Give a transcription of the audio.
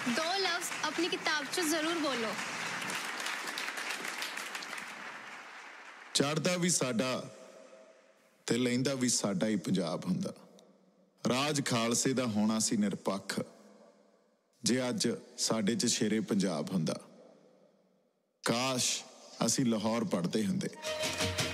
दो लफ्ज अपनी किताब च जरूर बोलो। चढ़दा भी साडा ते लैंदा भी साडा ही पंजाब हुंदा। राज खालसे दा होना सी निरपक्ष जे अज साडे च शेरे पंजाब हुंदा। काश असी लाहौर पढ़दे हुंदे।